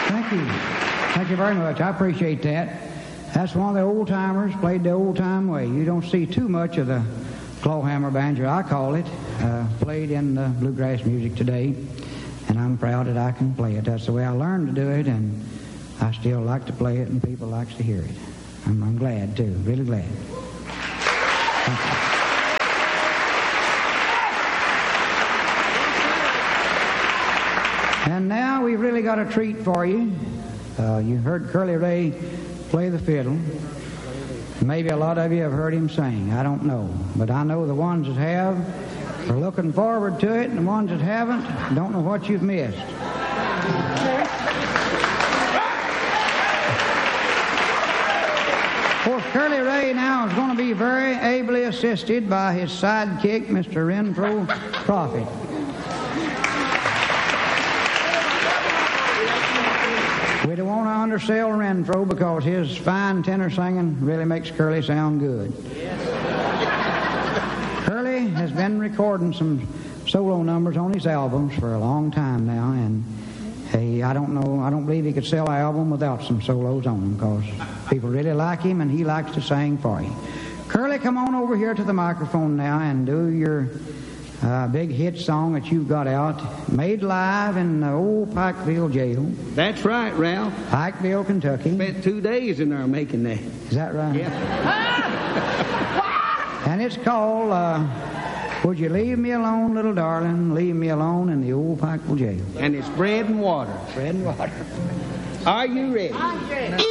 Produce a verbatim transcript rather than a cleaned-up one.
Thank you. Thank you very much. I appreciate that. That's one of the old-timers, played the old-time way. You don't see too much of the clawhammer banjo, I call it, uh, played in the bluegrass music today, and I'm proud that I can play it. That's the way I learned to do it, and I still like to play it, and people like to hear it. I'm, I'm glad, too, really glad. Thank you. And now we've really got a treat for you. Uh, you heard Curly Ray play the fiddle. Maybe a lot of you have heard him sing. I don't know. But I know the ones that have are looking forward to it, and the ones that haven't don't know what you've missed. Of course, Curly Ray now is going to be very ably assisted by his sidekick, Mister Renfro Prophet. We don't want to undersell Renfro because his fine tenor singing really makes Curly sound good. Curly has been recording some solo numbers on his albums for a long time now, and hey, I don't know, I don't believe he could sell an album without some solos on him because people really like him and he likes to sing for you. Curly, come on over here to the microphone now and do your Uh, big hit song that you've got out, made live in the old Pikeville jail. That's right, Ralph. Pikeville, Kentucky. Spent two days in there making that. Is that right? Yeah. And it's called, uh, Would You Leave Me Alone, Little Darling, Leave Me Alone in the Old Pikeville jail. And it's bread and water. Bread and water. Are you ready? I'm ready.